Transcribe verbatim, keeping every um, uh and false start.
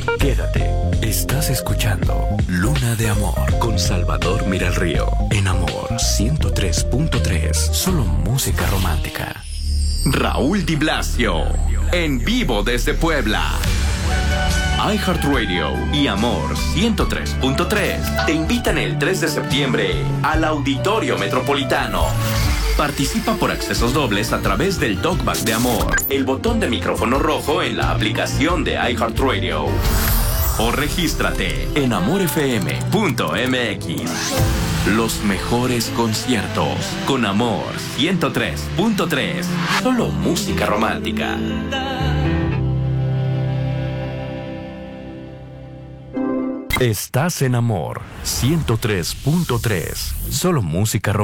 Quédate. Estás escuchando Luna de Amor con Salvador Miralrío. En Amor ciento tres punto tres. Solo música romántica. Raúl Di Blasio. En vivo desde Puebla. iHeartRadio y Amor ciento tres punto tres te invitan el tres de septiembre al Auditorio Metropolitano. Participa por accesos dobles a través del Talkback de Amor, el botón de micrófono rojo en la aplicación de iHeartRadio. O regístrate en amor f m punto m x. Los mejores conciertos con Amor ciento tres punto tres. Solo música romántica. Estás en Amor ciento tres punto tres. Solo música romántica.